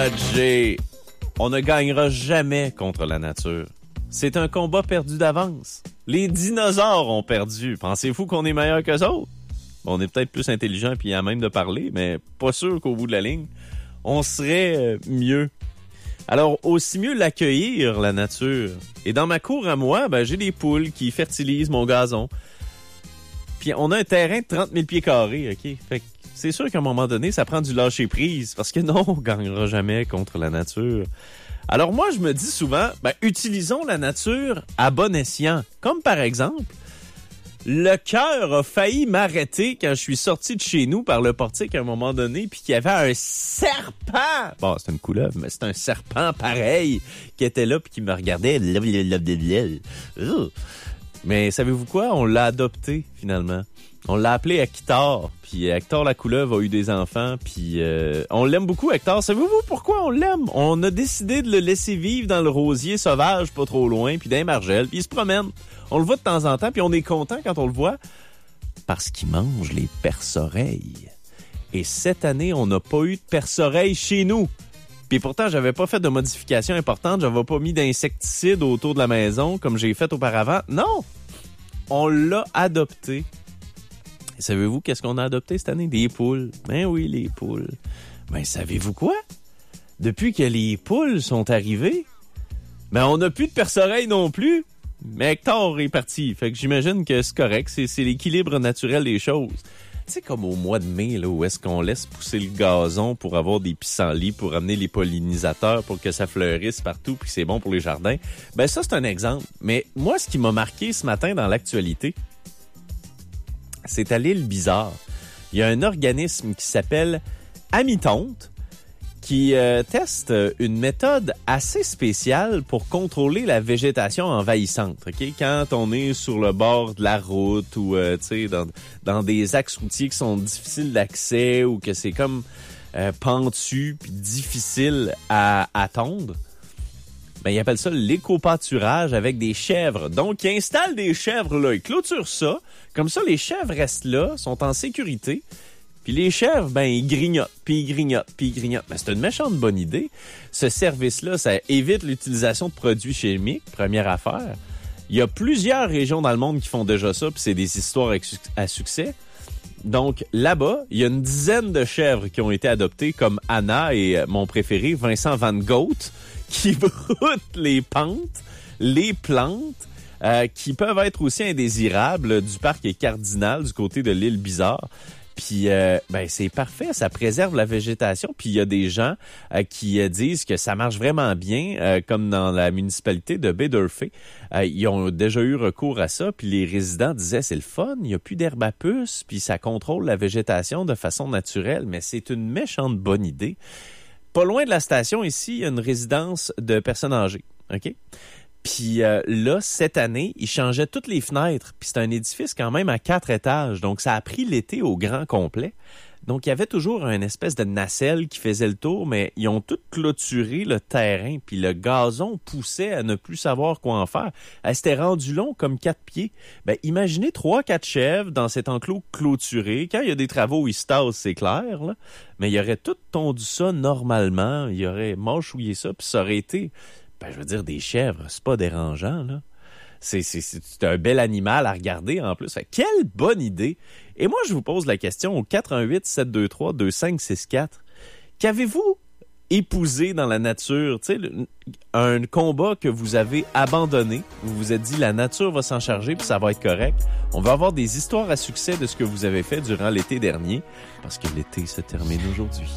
notre G. On ne gagnera jamais contre la nature. C'est un combat perdu d'avance. Les dinosaures ont perdu. Pensez-vous qu'on est meilleur qu'eux autres? On est peut-être plus intelligent puis à même de parler, mais pas sûr qu'au bout de la ligne, on serait mieux. Alors, aussi mieux l'accueillir, la nature. Et dans ma cour à moi, j'ai des poules qui fertilisent mon gazon. Puis on a un terrain de 30 000 pieds carrés, OK? Fait que c'est sûr qu'à un moment donné, ça prend du lâcher-prise. Parce que non, on gagnera jamais contre la nature. Alors moi, je me dis souvent, utilisons la nature à bon escient. Comme par exemple, le cœur a failli m'arrêter quand je suis sorti de chez nous par le portique à un moment donné, puis qu'il y avait un serpent. Bon, c'est une couleuvre, mais c'est un serpent pareil qui était là puis qui me regardait. Mais savez-vous quoi? On l'a adopté finalement. On l'a appelé Hector, puis Hector la couleuvre a eu des enfants, puis on l'aime beaucoup Hector. Savez-vous pourquoi on l'aime? On a décidé de le laisser vivre dans le rosier sauvage, pas trop loin, puis dans les margelles, puis il se promène. On le voit de temps en temps, puis on est content quand on le voit, parce qu'il mange les perce-oreilles. Et cette année, on n'a pas eu de perce-oreilles chez nous. Puis pourtant, j'avais pas fait de modifications importantes, j'avais pas mis d'insecticides autour de la maison, comme j'ai fait auparavant. Non! On l'a adopté. Et savez-vous qu'est-ce qu'on a adopté cette année? Des poules. Ben oui, les poules. Ben savez-vous quoi? Depuis que les poules sont arrivées, on n'a plus de perce-oreilles non plus. Mais Hector est parti. Fait que j'imagine que c'est correct. C'est l'équilibre naturel des choses. C'est comme au mois de mai, là, où est-ce qu'on laisse pousser le gazon pour avoir des pissenlits, pour amener les pollinisateurs, pour que ça fleurisse partout, puis c'est bon pour les jardins. Ça, c'est un exemple. Mais moi, ce qui m'a marqué ce matin dans l'actualité, c'est à l'île Bizarre. Il y a un organisme qui s'appelle Amitonte qui teste une méthode assez spéciale pour contrôler la végétation envahissante. OK? Quand on est sur le bord de la route ou dans des axes routiers qui sont difficiles d'accès ou que c'est comme pentu puis difficile à tondre, ils appellent ça l'éco-pâturage avec des chèvres. Donc, ils installent des chèvres là, ils clôturent ça. Comme ça, les chèvres restent là, sont en sécurité. Puis les chèvres, ils grignotent, puis ils grignotent, puis ils grignotent. C'est une méchante bonne idée. Ce service-là, ça évite l'utilisation de produits chimiques, première affaire. Il y a plusieurs régions dans le monde qui font déjà ça, puis c'est des histoires à succès. Donc, là-bas, il y a une dizaine de chèvres qui ont été adoptées, comme Anna et mon préféré, Vincent Van Gogh, qui broutent les pentes, les plantes, qui peuvent être aussi indésirables du parc Cardinal, du côté de l'île Bizarre. Puis c'est parfait, ça préserve la végétation. Puis il y a des gens qui disent que ça marche vraiment bien, comme dans la municipalité de Baie d'Urfé. Ils ont déjà eu recours à ça, puis les résidents disaient c'est le fun, il n'y a plus d'herbe à puce, puis ça contrôle la végétation de façon naturelle. Mais c'est une méchante bonne idée. Pas loin de la station ici, il y a une résidence de personnes âgées. OK? Puis là, cette année, ils changeaient toutes les fenêtres. Puis c'est un édifice quand même à 4 étages. Donc, ça a pris l'été au grand complet. Donc, il y avait toujours une espèce de nacelle qui faisait le tour, mais ils ont tout clôturé le terrain. Puis le gazon poussait à ne plus savoir quoi en faire. Elle s'était rendue long comme 4 pieds. Imaginez 3-4 chèvres dans cet enclos clôturé. Quand il y a des travaux, ils se tassent, c'est clair, là. Mais il aurait tout tondu ça normalement. Il aurait mâchouillé ça, puis ça aurait été... je veux dire, des chèvres, c'est pas dérangeant, là. C'est un bel animal à regarder, en plus. Quelle bonne idée! Et moi, je vous pose la question au 418-723-2564. Qu'avez-vous épousé dans la nature? Tu sais, un combat que vous avez abandonné. Vous vous êtes dit, la nature va s'en charger, puis ça va être correct. On va avoir des histoires à succès de ce que vous avez fait durant l'été dernier, parce que l'été se termine aujourd'hui.